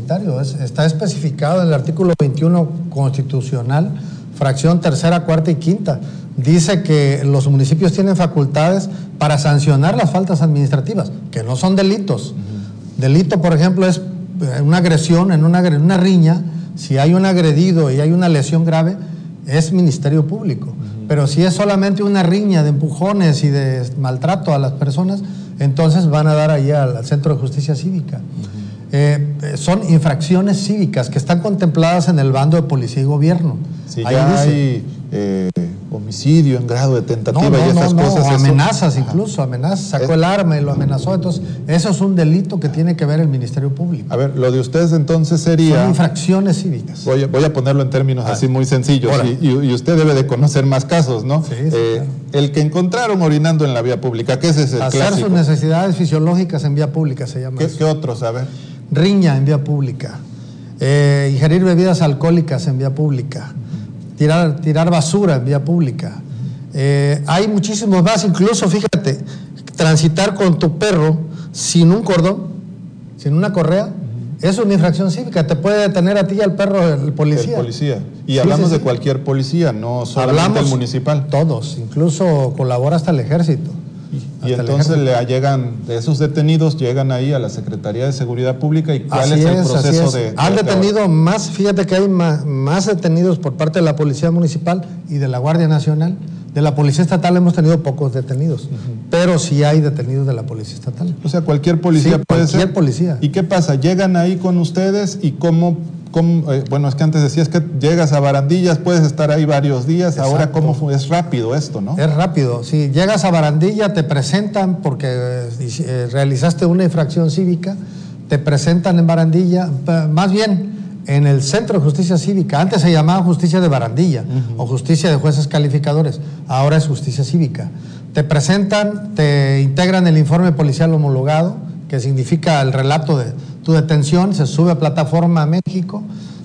comunitario. Está especificado en el artículo 21 constitucional, fracción tercera, cuarta y quinta. Dice que los municipios tienen facultades para sancionar las faltas administrativas, que no son delitos. Delito, por ejemplo, es una agresión en una riña. Si hay un agredido y hay una lesión grave, es Ministerio Público. Pero si es solamente una riña de empujones y de maltrato a las personas, entonces van a dar ahí al Centro de Justicia Cívica. Son infracciones cívicas que están contempladas en el bando de policía y gobierno. Si ahí ya hay homicidio en grado de tentativa y esas cosas. O amenazas incluso, amenazas, sacó el arma y lo amenazó. Entonces, eso es un delito que tiene que ver el Ministerio Público. A ver, lo de ustedes entonces sería... Son infracciones cívicas. Voy a ponerlo en términos así muy sencillos, y usted debe de conocer más casos, ¿no? Sí, claro. El que encontraron orinando en la vía pública, ¿qué es ese clásico? Hacer sus necesidades fisiológicas en vía pública se llama eso. ¿Qué otros? A ver. Riña en vía pública, ingerir bebidas alcohólicas en vía pública, tirar basura en vía pública. Hay muchísimos más, incluso fíjate, transitar con tu perro sin un cordón, sin una correa, es una infracción cívica, te puede detener a ti y al perro el policía. El policía. Y hablamos de cualquier policía, no solamente el municipal. Todos, incluso colabora hasta el ejército. Y entonces llegan, esos detenidos llegan ahí a la Secretaría de Seguridad Pública, ¿y cuál es el proceso de...? Han detenido más, fíjate que hay más detenidos por parte de la Policía Municipal y de la Guardia Nacional. De la Policía Estatal hemos tenido pocos detenidos, pero sí hay detenidos de la Policía Estatal. O sea, cualquier policía puede ser. Cualquier policía. ¿Y qué pasa? ¿Llegan ahí con ustedes y cómo bueno, es que antes decías que llegas a Barandillas, puedes estar ahí varios días. Exacto. Ahora, ¿cómo fue? Es rápido esto, ¿no? Es rápido. Si llegas a Barandilla, te presentan porque realizaste una infracción cívica, te presentan en Barandilla, más bien en el Centro de Justicia Cívica. Antes se llamaba Justicia de Barandilla o Justicia de Jueces Calificadores, ahora es Justicia Cívica. Te presentan, te integran el informe policial homologado, que significa el relato de tu detención, se sube a plataforma a México,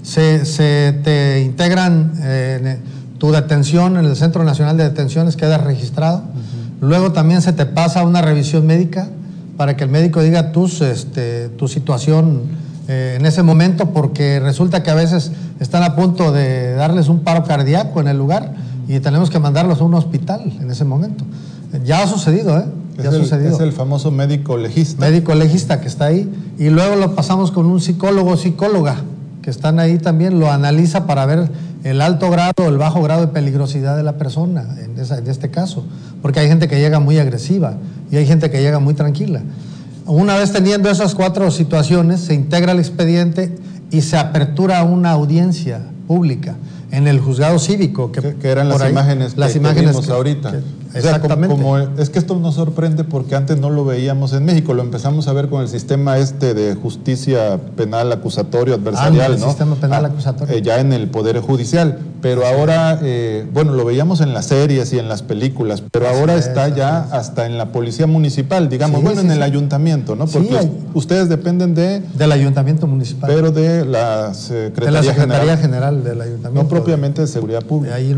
te integran tu detención en el Centro Nacional de Detenciones, queda registrado. Luego también se te pasa una revisión médica para que el médico diga tu situación en ese momento, porque resulta que a veces están a punto de darles un paro cardíaco en el lugar y tenemos que mandarlos a un hospital en ese momento. Ya ha sucedido, Es el famoso médico legista. Médico legista que está ahí. Y luego lo pasamos con un psicólogo o psicóloga que están ahí también, lo analiza para ver el alto grado o el bajo grado de peligrosidad de la persona, en este caso. Porque hay gente que llega muy agresiva y hay gente que llega muy tranquila. Una vez teniendo esas 4 situaciones, se integra el expediente y se apertura una audiencia pública en el juzgado cívico. Que eran las imágenes que vimos ahorita. Exactamente. Es que esto nos sorprende porque antes no lo veíamos en México, lo empezamos a ver con el sistema de justicia penal acusatorio adversarial, el sistema penal acusatorio. Ya en el Poder Judicial, pero ahora, lo veíamos en las series y en las películas, pero ahora está ya hasta en la Policía Municipal, digamos, en el Ayuntamiento, ¿no? Porque ustedes dependen del Ayuntamiento Municipal. Pero de la Secretaría General del Ayuntamiento. No propiamente de Seguridad Pública. Ahí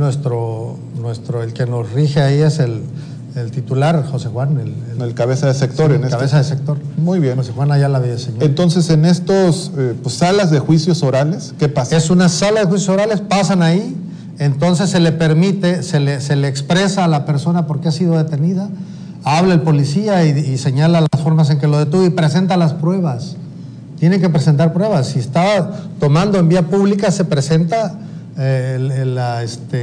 el que nos rige ahí es el titular, José Juan. El cabeza de sector. Cabeza de sector. Muy bien. José Juan Ayala Villaseñor. Entonces, en estos salas de juicios orales, ¿qué pasa? Es una sala de juicios orales, pasan ahí, entonces se le permite, se le expresa a la persona por qué ha sido detenida, habla el policía y señala las formas en que lo detuvo y presenta las pruebas. Tiene que presentar pruebas. Si estaba tomando en vía pública, se presenta la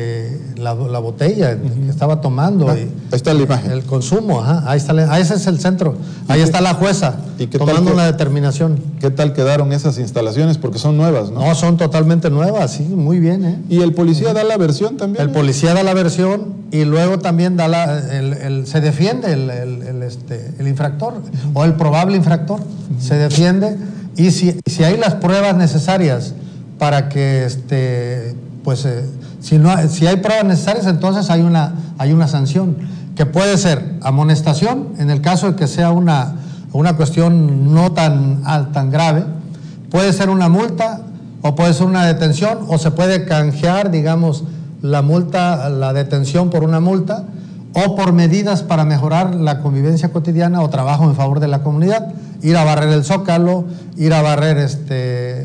botella que estaba tomando. Ahí está la imagen. El consumo, ahí está, ese es el centro. Ahí está la jueza tomando una determinación. ¿Qué tal quedaron esas instalaciones? Porque son nuevas, ¿no? No, son totalmente nuevas, sí, muy bien. ¿Y el policía da la versión también? El policía da la versión y luego también se defiende el infractor o el probable infractor. Se defiende y si hay las pruebas necesarias para que si hay pruebas necesarias, entonces hay una sanción, que puede ser amonestación, en el caso de que sea una cuestión no tan grave, puede ser una multa, o puede ser una detención, o se puede canjear, digamos, la detención por una multa, o por medidas para mejorar la convivencia cotidiana o trabajo en favor de la comunidad, ir a barrer el Zócalo, ir a barrer